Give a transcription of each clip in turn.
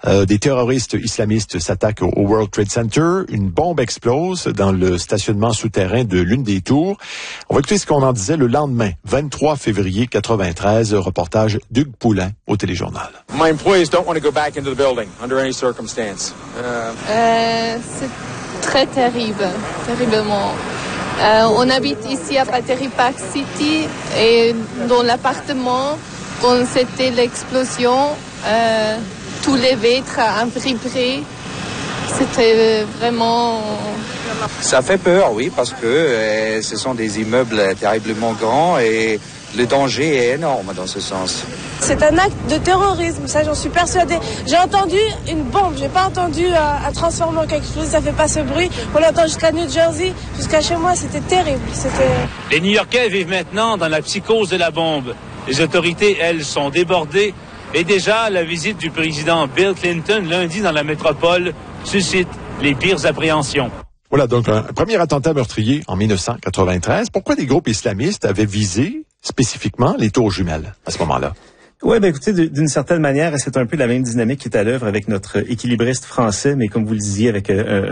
Des terroristes islamistes s'attaquent au World Trade Center. Une bombe explose dans le stationnement souterrain de l'une des tours. On va écouter ce qu'on en disait le lendemain, 23 février 93, reportage d'Hugues Poulain au Téléjournal. My employees don't want to go back into the building under any circumstance. C'est très terrible, terriblement. On habite ici à Battery Park City et dans l'appartement, quand c'était l'explosion, tous les vitres imbriquées. C'était vraiment... Ça fait peur, oui, parce que ce sont des immeubles terriblement grands et le danger est énorme dans ce sens. C'est un acte de terrorisme, ça j'en suis persuadée. J'ai entendu une bombe, j'ai pas entendu un transformateur qui explose, ça fait pas ce bruit. On l'entend jusqu'à New Jersey, jusqu'à chez moi, c'était terrible. Les New-Yorkais vivent maintenant dans la psychose de la bombe. Les autorités, elles, sont débordées. Et déjà, la visite du président Bill Clinton lundi dans la métropole suscite les pires appréhensions. Voilà, donc un premier attentat meurtrier en 1993. Pourquoi des groupes islamistes avaient visé spécifiquement les tours jumelles à ce moment-là? Oui, écoutez, d'une certaine manière, c'est un peu la même dynamique qui est à l'œuvre avec notre équilibriste français, mais comme vous le disiez, avec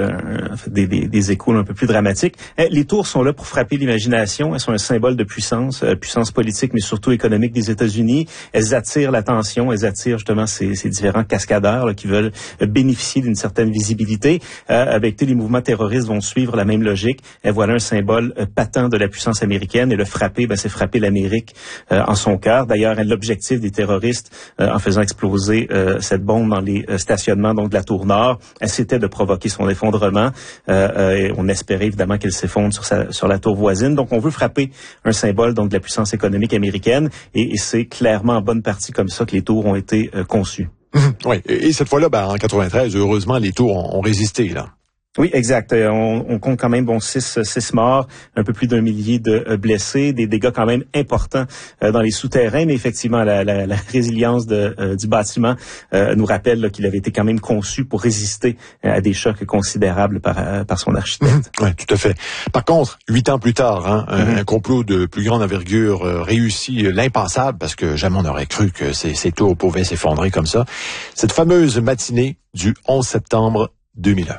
des échos un peu plus dramatiques. Les tours sont là pour frapper l'imagination. Elles sont un symbole de puissance politique, mais surtout économique des États-Unis. Elles attirent l'attention, elles attirent justement ces différents cascadeurs là, qui veulent bénéficier d'une certaine visibilité. Avec les mouvements terroristes vont suivre la même logique. Et voilà un symbole patent de la puissance américaine. Et le frapper, c'est frapper l'Amérique en son cœur. D'ailleurs, l'objectif des terroristes, en faisant exploser cette bombe dans les stationnements donc de la tour Nord, c'était de provoquer son effondrement. Et on espérait évidemment qu'elle s'effondre sur la tour voisine. Donc on veut frapper un symbole donc de la puissance économique américaine et c'est clairement en bonne partie comme ça que les tours ont été conçues. Oui, et cette fois-là, en 93, heureusement, les tours ont résisté, là. Oui, exact. On compte quand même 6 morts, un peu plus d'1 millier de blessés, des dégâts quand même importants dans les souterrains, mais effectivement la résilience du bâtiment nous rappelle qu'il avait été quand même conçu pour résister à des chocs considérables par son architecte. Oui, tout à fait. Par contre, 8 ans plus tard, un complot de plus grande envergure réussit l'impensable parce que jamais on n'aurait cru que ces tours pouvaient s'effondrer comme ça. Cette fameuse matinée du 11 septembre 2001.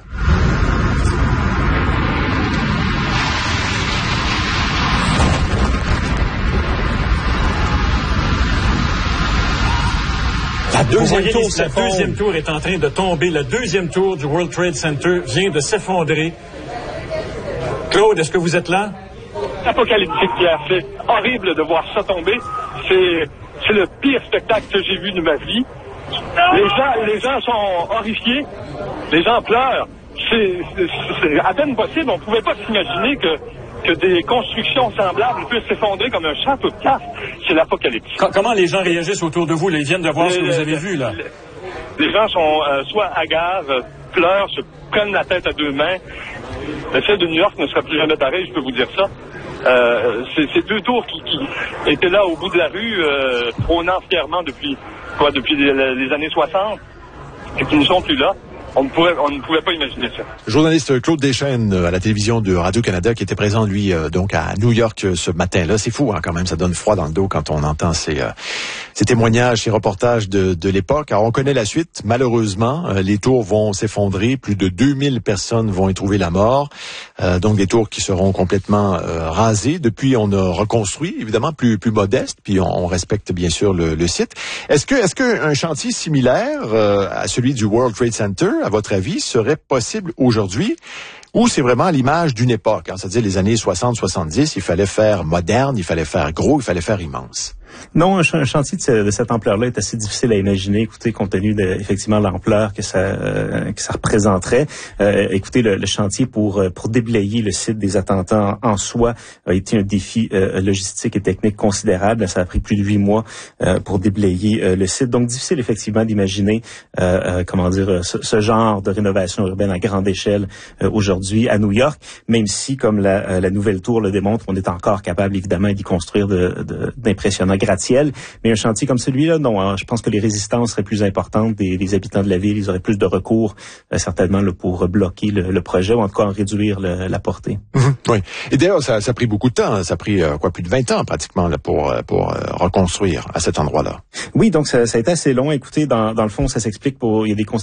La deuxième tour est en train de tomber. La deuxième tour du World Trade Center vient de s'effondrer. Claude, est-ce que vous êtes là? Apocalyptique, Pierre. C'est horrible de voir ça tomber. C'est le pire spectacle que j'ai vu de ma vie. Les gens sont horrifiés. Les gens pleurent. C'est à peine possible. On ne pouvait pas s'imaginer que des constructions semblables puissent s'effondrer comme un château de cartes. C'est l'apocalypse. Comment les gens réagissent autour de vous? Là, ils viennent de voir ce que vous avez vu, là. Les gens sont soit hagards, pleurent, se prennent la tête à deux mains. Le ciel de New York ne sera plus jamais pareil, je peux vous dire ça. C'est deux tours qui étaient là au bout de la rue, trônant fièrement depuis les années 60, et qui ne sont plus là. On ne pouvait pas imaginer ça. Journaliste Claude Deschênes à la télévision de Radio-Canada qui était présent, lui, donc à New York ce matin-là. C'est fou, quand même. Ça donne froid dans le dos quand on entend ces témoignages, ces reportages de l'époque. Alors, on connaît la suite. Malheureusement, les tours vont s'effondrer. Plus de 2000 personnes vont y trouver la mort. Donc, des tours qui seront complètement rasées. Depuis, on a reconstruit, évidemment, plus modeste. Puis, on respecte, bien sûr, le site. Est-ce que un chantier similaire à celui du World Trade Center, à votre avis, serait possible aujourd'hui? Ou c'est vraiment à l'image d'une époque, c'est-à-dire les années 60-70, il fallait faire moderne, il fallait faire gros, il fallait faire immense? Non, un chantier de cette ampleur-là est assez difficile à imaginer, écoutez, compte tenu de effectivement l'ampleur que ça représenterait. Écoutez, le chantier pour déblayer le site des attentats en soi a été un défi logistique et technique considérable. Ça a pris plus de 8 mois pour déblayer le site. Donc, difficile effectivement d'imaginer ce genre de rénovation urbaine à grande échelle aujourd'hui à New York, même si, comme la nouvelle tour le démontre, on est encore capable évidemment d'y construire d'impressionnants gratte-ciel. Mais un chantier comme celui-là, non. Je pense que les résistances seraient plus importantes des habitants de la ville. Ils auraient plus de recours, certainement, pour bloquer le projet ou en tout cas en réduire la portée. Oui. Et d'ailleurs, ça a pris beaucoup de temps. Ça a pris plus de 20 ans pratiquement là, pour reconstruire à cet endroit-là. Oui, donc ça a été assez long. Écoutez, dans le fond, ça s'explique il y a des